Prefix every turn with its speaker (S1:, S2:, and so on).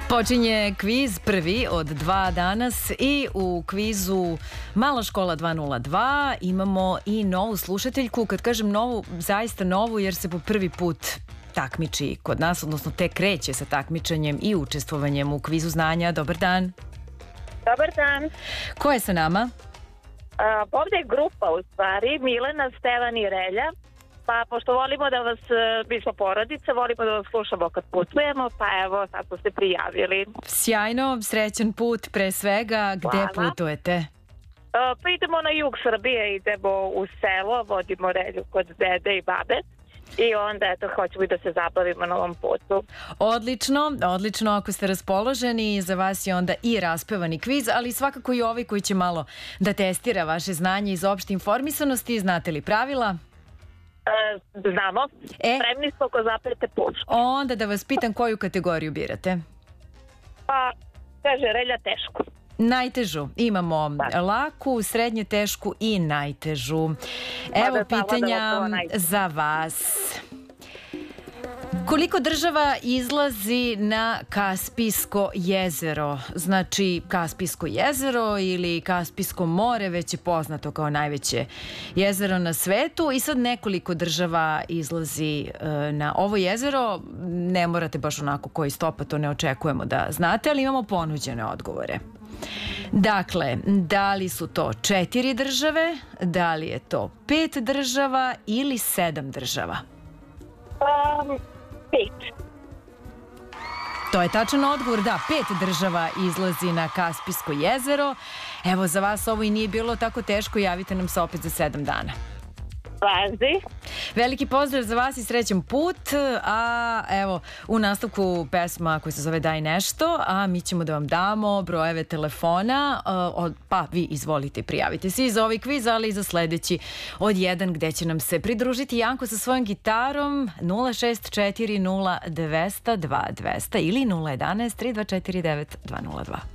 S1: Počinje kviz prvi od 2 danas i u kvizu Mala škola 202 imamo i novu slušateljku. Kad kažem novu, zaista novu jer se po prvi put takmiči kod nas, odnosno tek kreće sa takmičenjem i učestvovanjem u kvizu znanja. Dobar dan.
S2: Dobar dan.
S1: Ko je sa nama?
S2: Ovdje je grupa u stvari, Milena, Stevan i Relja. Pa pošto volimo da vas, mi smo porodice, volimo da vas slušamo kad putujemo, pa evo sad smo se prijavili.
S1: Sjajno, srećan put pre svega. Gde putujete?
S2: Pa idemo na jug Srbije, idemo u selo, vodimo Relju kod dede i babe. I onda, eto, hoćemo i da se zabavimo na ovom putu.
S1: Odlično, ako ste raspoloženi, za vas je onda i raspevani kviz, ali svakako i ovaj koji će malo da testira vaše znanje iz opšte informisanosti. Znate li pravila?
S2: Znamo. Spremni smo ko zapete pušku.
S1: Onda da vas pitam koju kategoriju birate?
S2: Pa, kaže Relja tešku.
S1: Najtežu. Imamo laku, srednje tešku i najtežu. Evo pitanja za vas. Koliko država izlazi na Kaspijsko jezero? Znači, Kaspijsko jezero ili Kaspijsko more, već je poznato kao najveće jezero na svetu. I sad nekoliko država izlazi na ovo jezero. Ne morate baš onako koji stopa, to ne očekujemo da znate, ali imamo ponuđene odgovore. Dakle, da li su to 4 države, da li je to 5 država ili 7 država?
S2: 5.
S1: To je tačan odgovor, da, 5 država izlazi na Kaspijsko jezero. Evo, za vas ovo i nije bilo tako teško, javite nam se opet za 7 dana.
S2: Važi.
S1: Veliki pozdrav za vas i srećan put, a evo u nastavku pesma koja se zove Daj nešto, a mi ćemo da vam damo brojeve telefona, pa vi izvolite prijavite se i za ovaj kviz, ali i za sledeći od 1 gde će nam se pridružiti Janko sa svojom gitarom 064 0200 2200 ili 011 3249 202.